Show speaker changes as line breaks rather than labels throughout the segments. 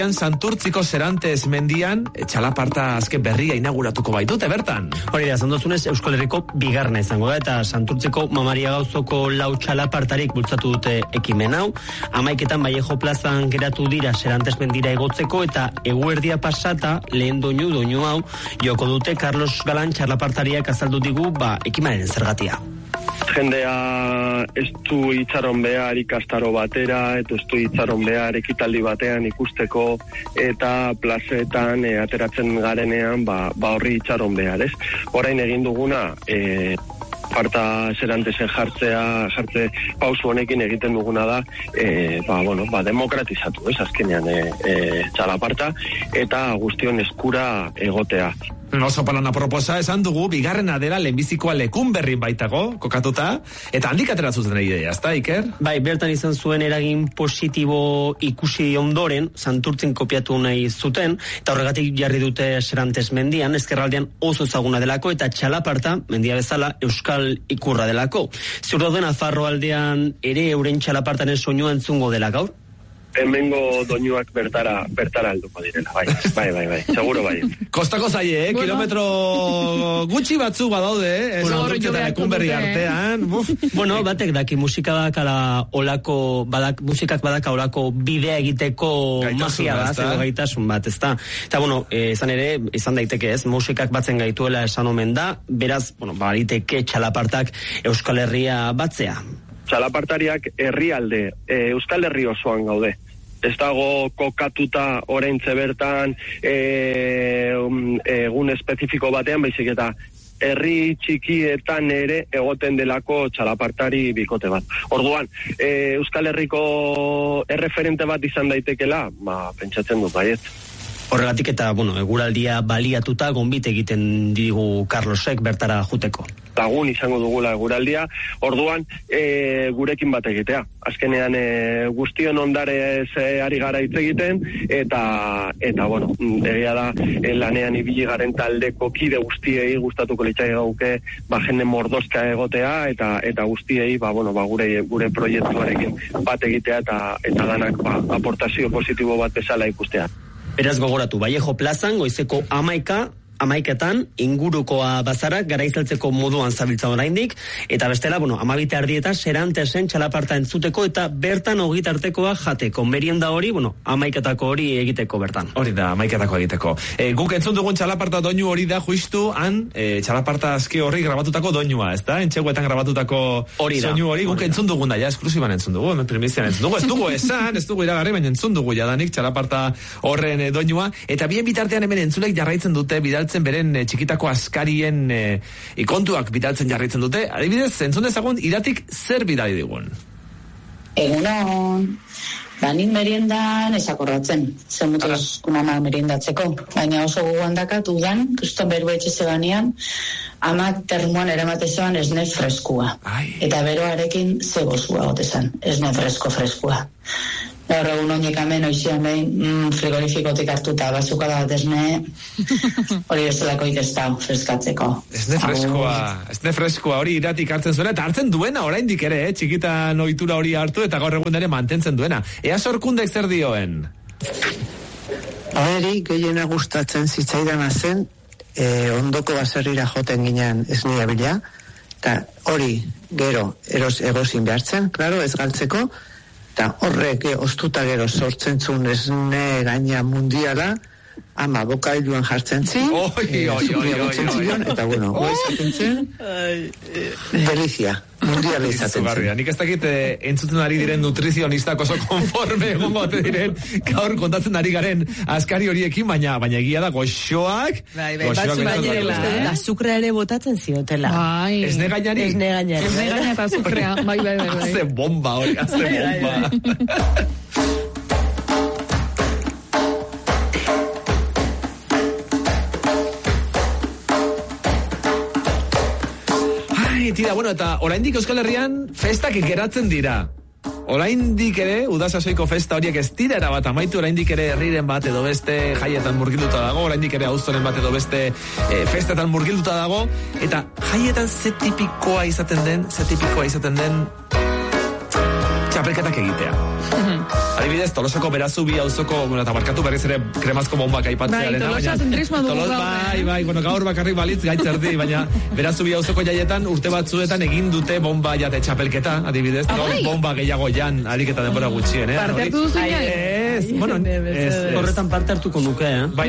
Santurtziko Serantes mendian, txalaparta azken berria inauguratuko baitute bertan.
Hori da, zandozunez Euskal Herriko bigarna izango da, eta Santurtziko Mamaria Gauzoko lau txalapartarik bultzatu dute ekimen hau. 11:00 Vallejo plazan geratu dira Serantes mendira egotzeko, eta eguerdia pasata lehen doinu hau joko dute. Carlos Galan txalapartariak azaldu digu ekimenen zergatia.
Jendea ez du itxaron behar ikastaro batera, eta ez du itxaron behar ekitaldi batean ikusteko, eta plazetan ateratzen garenean horri itxaron behar, ez? Orain egin duguna, parta Serantesen jartze pausu honekin egiten duguna da, demokratizatu, ez? Azkenean txalaparta, eta guztion eskura egotea.
Oso palana proposa, esan dugu, bigarrena dela lehenbizikoa lekun berrin baitago, kokatuta, eta handik ateratzen idea, ezta, Iker?
Bai, bertan izan zuen eragin positibo ikusi ondoren, Santurtzin kopiatu nahi zuten, eta horregatik jarri dute Serantes mendian, ezkerraldean oso ezaguna delako, eta txalaparta, mendia bezala, euskal ikurra delako. Ziur dauden, Nafarroaldean ere euren txalapartaren soinua entzungo dela gaur?
Hemengo doinuak bertara alduko direla, bai, seguro bai.
Kostako zaie, kilometro gutxi batzu badaude, Santurtzeta lekun berri artean.
Bueno, batek daki musikak badaka olako bidea egiteko magia bat, edo gaitasun bat, ezta? Eta, izan ere, izan daiteke ez, musikak batzen gaituela esan omen da, beraz, bariteke txalapartak Euskal Herria batzea.
Txalapartariak herrialde, Euskal Herri osoan gaude. Ez dago kokatuta oraintze bertan egun espezifiko batean, baizik eta herri txikietan ere egoten delako txalapartari bikote bat. Orduan, Euskal Herriko erreferente bat izan daitekela, pentsatzen dut baiet.
Horregatik eta, eguraldia baliatuta gonbite egiten digu Carlosek bertara juteko.
Lagun izango dugula eguraldia, orduan gurekin bat egitea. Azkenean guztion ondare ari gara hitz egiten, eta egia da lanean ibili garen taldeko kide guztiei gustatuko litzai gauke, jende mordozka egotea, eta guztiei gure proiektuarekin bat egitea, eta danak aportazio positibo bat bezala ikustea.
Beraz gogoratu, Vallejo plazan, goizeko 11:00 ingurukoa bazarak garaizaltzeko moduan zabiltza oraindik, eta bestela, 12:30 Serantesen txalaparta entzuteko, eta bertan ogitartekoa jateko. Merienda hori, 11:00 hori egiteko bertan.
Hori da, 11:00 egiteko. Guk entzun dugun txalaparta doinu hori da, justu, txalaparta azki horri grabatutako doinua, ez da? Entxeguetan grabatutako soinu hori, guk entzun dugun da, esklusiban entzun dugu, primizian entzun dugu, ez dugu esan, ez dugu iragarri, baina entzun dugu jadanik txalaparta horren doinua, eta bien bitartean hemen entzulek jarraitzen dute bidaltzen beren txikitako askarien ikontuak bidaltzen jarraitzen dute. Adibidez, entzun dezagun, Iratik zer bidali digun?
Egunon, nik meriendan esakorratzen, zenmutuz kumama meriendatzeko, baina oso guguan dakat, udan, justo beru etxe banean, amak termoan eramatezoan esne freskua. Eta beroarekin zegozua gotezan, esne freskua. Gaur egun oinek amen oizian behin frigorifikotik hartuta bazuka da desne hori bezalako ikestau freskatzeko.
Esne freskoa hori Iratik hartzen zuena, eta hartzen duena oraindik ere, txikitan ohitura hori hartu eta gaur egun ere mantentzen duena. Ea Sorkundek zer dioen?
Hori gehiena gustatzen zitzaidana zen, ondoko baserrira joten ginen esnea bila, eta hori gero egozin behartzen, klaro, ez galtzeko, eta horrek ostuta gero sortzen zuen esne gaina mundiala, ama bokailuan jartzen zin, eta goizaten zen, delizia, mundiala izaten zen.
Nik ez dakit entzuten ari diren nutrizionistak oso konforme egongo diren gaur kontatzen ari garen askari horiekin, baina egia da goxoak.
Azukrea ere botatzen ziotela.
Esne gainari?
Esne gaina eta azukrea, bai.
Haze bomba hori, haze bomba. Tira, eta oraindik Euskal Herrian festak geratzen dira. Oraindik ere, udasasoiko festa horiek ez dira erabat amaitu, oraindik ere herriren bat edo beste jaietan murgilduta dago, oraindik ere auzoren bat edo beste festetan murgilduta dago, eta jaietan ze tipikoa izaten den txapelketak egitea. Adibidez, Tolosako Berazubi auzoko, eta markatu berriz ere kremazko bombak aipatzearena.
Tolosa zentrismo dugu gaur.
Bai, gaur bakarrik balitz gaitzerdi, baina Berazubi auzoko jaietan urte batzuetan egin dute bomba jate txapelketa, adibidez, bomba gehiago jan, ariketa denbora gutxien,
Parte hartu duzu
Horretan parte hartuko nuke,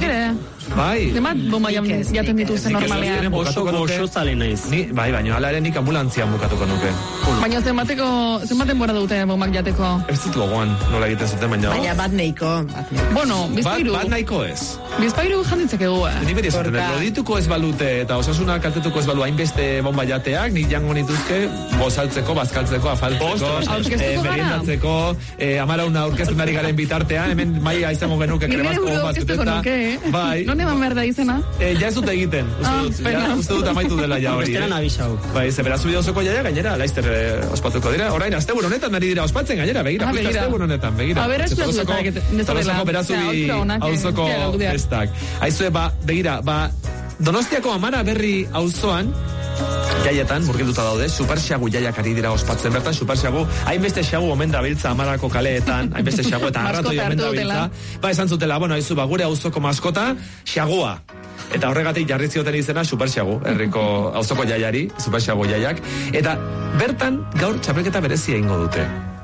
Bai.
Zemat bomba jaten dituzten normalean.
Oso zale naiz.
Bai, baina hala ere nik ambulantzian bukatuko nuke.
Baina zenbaten bora dute bombak jateko?
Ez ditu gogoan, nola egiten zuten,
baina bat nahiko.
Bueno, bizpairu.
Bat nahiko ez.
Bizpairu janditzakegu,
Ni beri esaten, lodituko ez balute eta osasuna kaltetuko ez balu hainbeste bomba jateak, nik jango nituzke gozaltzeko, bazkaltzeko, afaltzeko, meriendatzeko, amarauna aurkezten ari garen bitartean, hemen maia izango genuke kremazko bomba zuteta. Bai.
Non eman behar da izena?
Ja ez dute egiten, uste dut amaitu dela ja hori.
Besteran abisau.
Bai, ze Berazubi auzoko jaia gainera, laizter ospatuko dira. Orain, asteburu honetan ari dira ospatzen gainera, begira. Asteburu honetan, begira.
A ber,
Tolosako Berazubi auzoko festak. Aizue, begira, Donostiako Amara Berri auzoan, jaietan, murgilduta daude, Superxagu jaiak ari dira ospatzen bertan, Superxagu, hainbeste xagu omen da biltza Amarako kaleetan, hainbeste xagu eta arratoi omen da biltza. Esan zutela, aizu, gure auzoko maskota, xagua. Eta horregatik jarri zioten izena Superxagu, herriko auzoko jaiari, Superxagu jaiak. Eta bertan gaur txapelketa berezia egingo dute.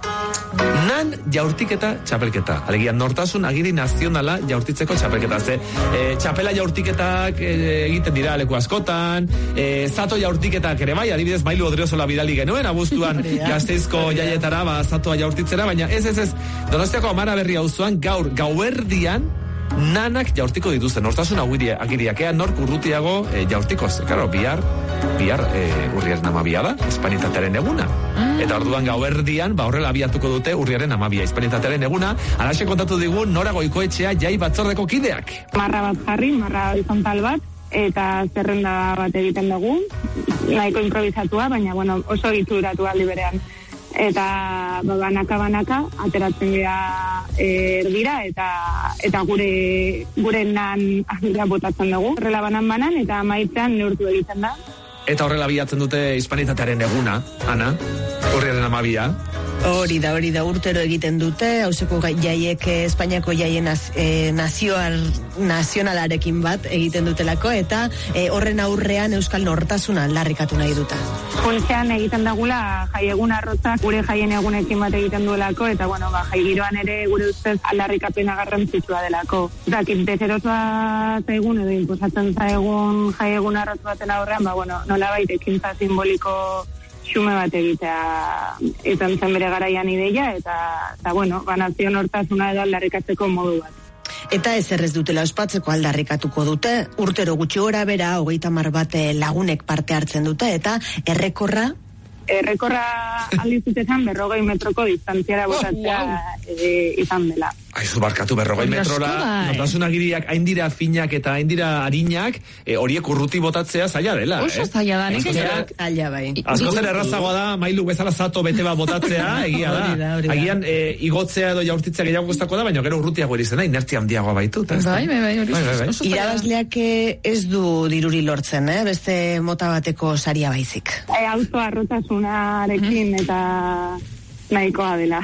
Nan jaurtiketa txapelketa. Alegia, nortasun agiri nazionala jaurtitzeko txapelketa. Txapela jaurtiketak egiten dira leku askotan, zato jaurtiketak ere bai, adibidez, Mailu Odriozola bidali genuen, abuztuan Gasteizko jaietara, zatua jaurtitzera, baina ez, Donostiako Amara Berri auzoan gaur gauerdian nanak jaurtiko dituzten, nortasun agiriak, nork urrutiago jaurtikoz. Karo, bihar urriaren 12 da, Hispanitatearen eguna. Eta orduan gauerdian, horrela abiatuko dute urriaren 12, Hispanitatearen eguna. Alaxe kontatu digu Nora Goikoetxea jai batzordeko kideak.
Marra bat jarri, marra horizontal bat, eta zerrenda bat egiten dugu, nahiko improvisatua, baina oso itxuratu aldi berean. Eta banaka ateratzen dira erdira eta gure nan ahira botatzen dugu. Horrela banan eta amaitzean neurtu egiten da.
Eta horrela bilatzen dute Hispanitatearen eguna, Ana, urriaren 12.
Hori da urtero egiten dute, hauzeko jaiek Espainiako jaien nazionalarekin bat egiten dutelako, eta horren aurrean euskal nortasuna aldarrikatu nahi duta.
Funtzean egiten dagula jaiegun arrotzak gure jaien egunekin bat egiten duelako, eta jai giroan ere gure ustez aldarrikapena garrantzitsua delako. Zakit, dezerotua zaigun edo imposatzen zaigun jaiegun arrotz baten aurrean, nolabait ekintza simboliko xume bat egitea izan zen bere garaian ideia, eta nazio nortasuna edo aldarrikatzeko modu bat.
Eta ez dutela ospatzeko aldarrikatuko dute, urtero gutxi gora bera, 30 bat lagunek parte hartzen dute, eta errekorra
aldizutezan 40 metroko distantziara botatzea izan dela.
Aizu barkatu 40 metrora, nortasun agiriak hain dira finak eta hain dira harinak, horiek urruti botatzea zaila dela.
Oso zaila da, nik
zaila bai.
Asko zer errazagoa da, Mailu bezala zato bete bat botatzea, egia da. Agian igotzea edo jaurtitzea gehiago guztako da, baina gero urrutiago erizena, inertzia handiagoa baitu.
Bai.
Irabazleak ez du diruri lortzen, beste mota bateko saria baizik.
Auzo arrotasunarekin eta nahikoa dela.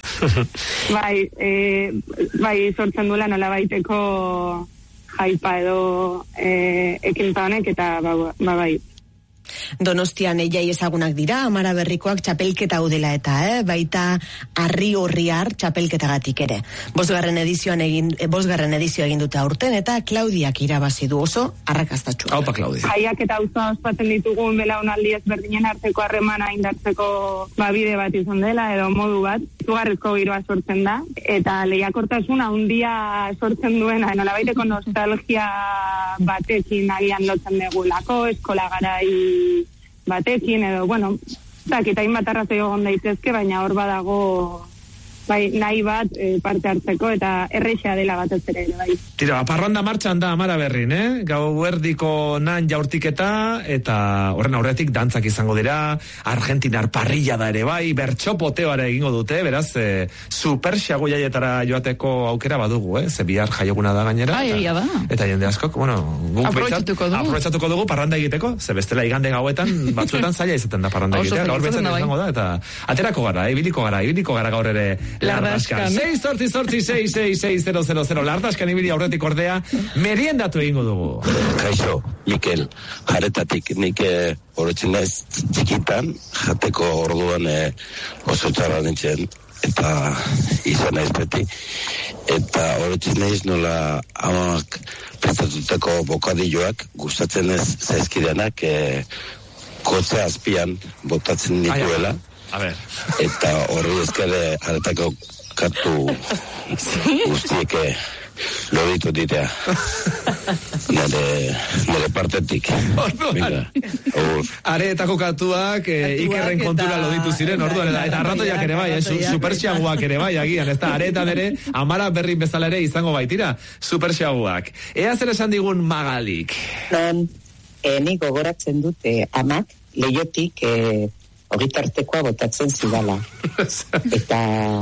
Bai, sortzen duela nola baiteko jaipa edo ekintza honek, eta bai.
Donostian jai ezagunak dira, Amara Berrikoak txapelketa hau dela eta, baita Arri Horriar txapelketagatik ere. 5. edizio egin dute aurten, eta Klaudiak irabazi du oso arrakastatxua.
Haupa, Klaudia.
Jaiak eta auzoa ospatzen ditugun belaunaldi ezberdinen arteko harremana indartzeko bide bat izan dela, edo modu bat, izugarrizko giroa sortzen da, eta lehiakortasuna handia sortzen duena, nolabaiteko nostalgia batekin agian lotzen degulako, eskola garai batekin, edo, zakitain bat arrazoi egon daitezke, baina hor badago nahi bat parte hartzeko, eta errexea dela batez ere, bai.
Tira, parranda martxan da Amara Berrin, Gauerdiko nan jaurtiketa, eta horren aurretik dantzak izango dira, Argentinar parrilla da ere bai, bertso poteoare egingo dute, beraz, Superxagu jaietara joateko aukera badugu, ze bihar jaioguna da gainera. Eta jende askok, aprobetxatuko dugu parranda egiteko, ze bestela igande gauetan, batzuetan zaila izaten da parranda egitea, gaur betzen izango da, eta aterako gara, ibiliko gara gaur ere Lardaskan. 6-8-6-6-6-6-0-0-0. Lardaskan ibili aurretik ordea, meriendatu egingo dugu.
Kaixo, Mikel, jaretatik nik orotzen naiz txikitan, jateko orduan oso txarra nintzen, eta izan naiz beti. Eta orotzen naiz nola amak prestatuteko bokadilloak gustatzen ez zaizkidenak kotze azpian botatzen dituela. Eta horri ezkere jaretako katu guztiek loditu ditea. Nere partetik.
Areetako katuak Ikerren kontura loditu ziren, orduan, eta arratoiak ere bai, superxiaguak ere bai, agian, ez da, areetan ere, Amara berrin bezala ere izango baitira, superxiaguak. Ea zer esan digun Magalik?
Nik gogoratzen dute amak, Leiotik ogitartekoa botatzen zidala. Eta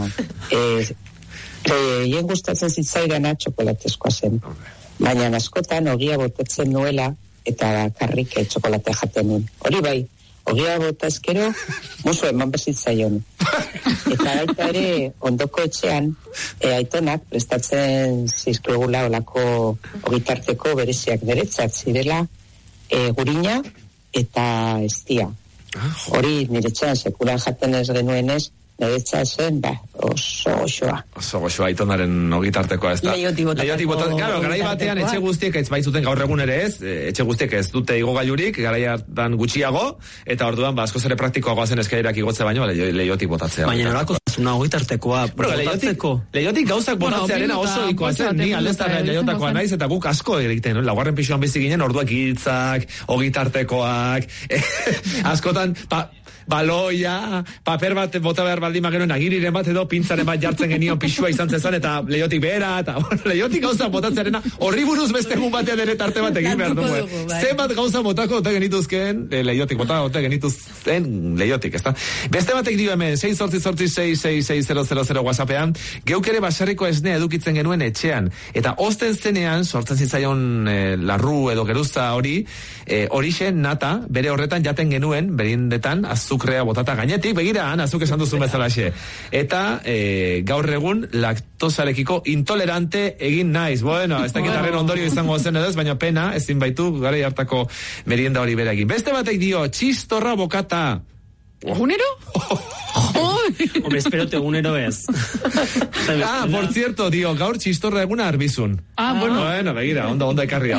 hien gustatzen zitzaidana txokolatezkoa zen. Baina askotan ogia botatzen nuela eta karrik txokolatea jaten nuen. Hori bai, ogia botazkero musu eman bezitzaion. Eta baita ere ondoko etxean aitonak prestatzen zizkegula olako ogitarteko bereziak deretzat zirela gurina eta estia. Hori nire etxean sekulan jaten ez genuenez, niretza zen, oso goxoa.
Oso goxoa, aitonaren ogitartekoa ez da.
Leiotik botateko.
Claro, garai batean etxe guztiek ez baitzuten gaur egun ere ez, etxe guztiek ez dute igogailurik, garai hartan gutxiago, eta orduan askoz ere praktikoagoa zen eskailerak igotze baino, leiotik botatzea.
Baina nolako zuna ogitartekoa botatzeko.
Leiotik gauzak botatzearena oso ikoa zen, ni aldeztarra leiotakoa naiz, eta guk asko egiten, laugarren pisuan bizi ginen, orduak hiltzak, ogitartekoak, askotan, baloia, paper bat bota behar baldin magenoen agiriren bat edo pintzaren bat jartzen genion pixua izan zezan eta leiotik behera, eta leiotik gauza botatzearena horri buruz beste egun batean ere tarte bat egin behar dugu. Zenbat gauza botako ote genituzken leiotik, botako genituzken leiotik, ezta? Beste batek dio hemen, 6-8-6-6-6-6-0-0-0 WhatsAppean, geuk ere basarriko esnea edukitzen genuen etxean, eta osten zenean, sortzen zitzaion larru edo geruza hori, horixen nata, bere horretan jaten genuen, berindetan, azukrea botata gainetik, begira, azuk esan duzun bezalaxe. Eta gaur egun laktosarekiko intolerante egin naiz. Bueno, ez dakitarren ondorio izango zen edo ez, baina pena, ezin baitu, garai hartako merienda hori bera egin. Beste batek dio, txistorra bokata.
¿Egunero?
Hombre, esperote egunero ez.
Por cierto, gaur txistorra eguna arbizun. Bueno, begira, ondo ekarria,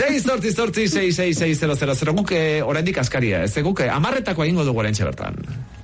6-8-6-6-6-0-0-0. Guk oraindik askaria, ez guk amarretako egingo dugu oraintxe bertan.